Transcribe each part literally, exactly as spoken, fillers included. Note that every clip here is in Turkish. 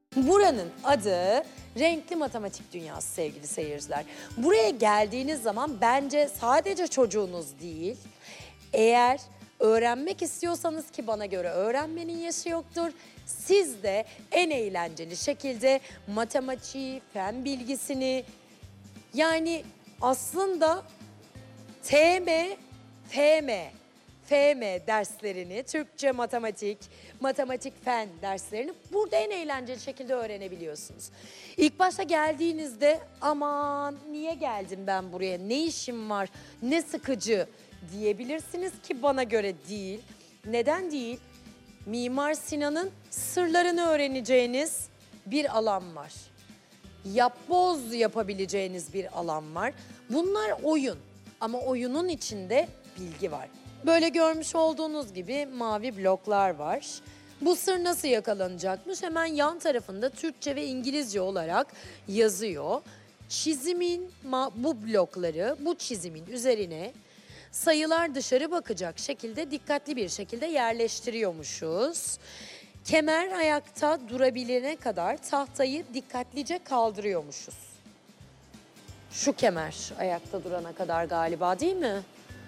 Buranın adı Renkli Matematik Dünyası sevgili seyirciler. Buraya geldiğiniz zaman bence sadece çocuğunuz değil, eğer öğrenmek istiyorsanız ki bana göre öğrenmenin yaşı yoktur, siz de en eğlenceli şekilde matematiği, fen bilgisini, yani aslında T M, F M, F M derslerini, Türkçe, matematik, matematik, fen derslerini burada en eğlenceli şekilde öğrenebiliyorsunuz. İlk başta geldiğinizde aman niye geldim ben buraya, ne işim var, ne sıkıcı diyebilirsiniz ki bana göre değil. Neden değil? Mimar Sinan'ın sırlarını öğreneceğiniz bir alan var. Yapboz yapabileceğiniz bir alan var. Bunlar oyun ama oyunun içinde bilgi var. Böyle görmüş olduğunuz gibi mavi bloklar var. Bu sır nasıl yakalanacakmış? Hemen yan tarafında Türkçe ve İngilizce olarak yazıyor. Çizimin bu blokları bu çizimin üzerine sayılar dışarı bakacak şekilde dikkatli bir şekilde yerleştiriyormuşuz. Kemer ayakta durabilene kadar tahtayı dikkatlice kaldırıyormuşuz. Şu kemer ayakta durana kadar galiba, değil mi?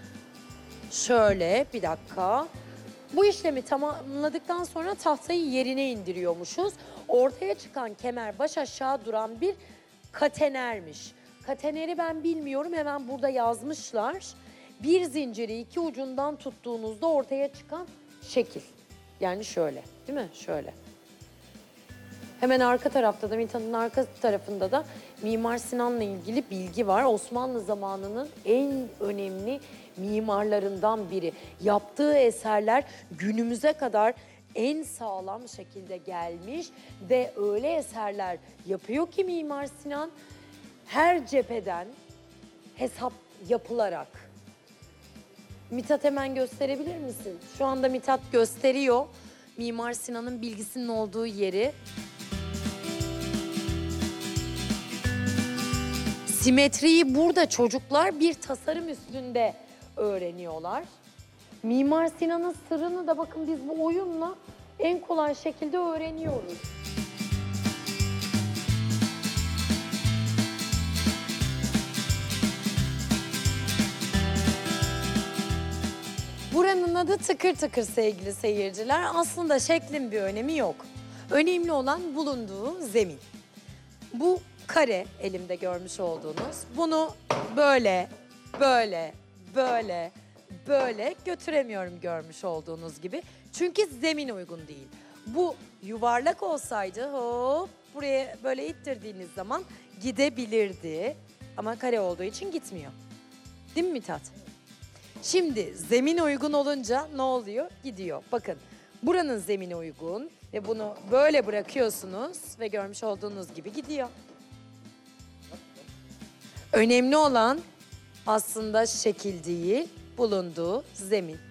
Şöyle bir dakika. Bu işlemi tamamladıktan sonra tahtayı yerine indiriyormuşuz. Ortaya çıkan kemer baş aşağı duran bir katenermiş. Kateneri ben bilmiyorum, hemen burada yazmışlar. Bir zinciri iki ucundan tuttuğunuzda ortaya çıkan şekil. Yani şöyle, değil mi? Şöyle. Hemen arka tarafta da, Mithat'ın arka tarafında da Mimar Sinan'la ilgili bilgi var. Osmanlı zamanının en önemli mimarlarından biri. Yaptığı eserler günümüze kadar en sağlam şekilde gelmiş ve öyle eserler yapıyor ki Mimar Sinan her cepheden hesap yapılarak. Mithat hemen gösterebilir misin? Şu anda Mithat gösteriyor Mimar Sinan'ın bilgisinin olduğu yeri. Simetriyi burada çocuklar bir tasarım üstünde öğreniyorlar. Mimar Sinan'ın sırrını da bakın biz bu oyunla en kolay şekilde öğreniyoruz. Buranın adı tıkır tıkır sevgili seyirciler. Aslında şeklin bir önemi yok. Önemli olan bulunduğu zemin. Bu kare elimde görmüş olduğunuz. Bunu böyle, böyle, böyle, böyle götüremiyorum görmüş olduğunuz gibi. Çünkü zemin uygun değil. Bu yuvarlak olsaydı hop buraya böyle ittirdiğiniz zaman gidebilirdi. Ama kare olduğu için gitmiyor. Değil mi Mithat? Şimdi zemin uygun olunca ne oluyor? Gidiyor. Bakın buranın zemini uygun ve bunu böyle bırakıyorsunuz ve görmüş olduğunuz gibi gidiyor. Önemli olan aslında şekil değil, bulunduğu zemin.